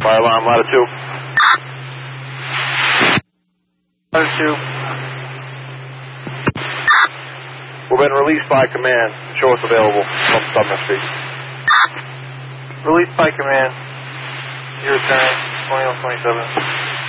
Fire alarm, latitude. Latitude. We've been released by command. Show us available from Sumner Street. Released by command. Your turn, 2127.